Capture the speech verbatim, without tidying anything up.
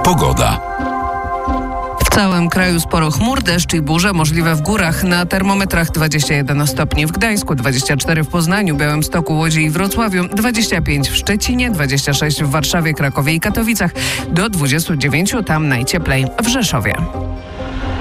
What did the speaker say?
Pogoda. W całym kraju sporo chmur, deszcz i burze, możliwe w górach. Na termometrach dwadzieścia jeden stopni w Gdańsku, dwadzieścia cztery w Poznaniu, Białymstoku, Łodzi i Wrocławiu, dwadzieścia pięć w Szczecinie, dwadzieścia sześć w Warszawie, Krakowie i Katowicach, do dwudziestu dziewięciu tam najcieplej w Rzeszowie.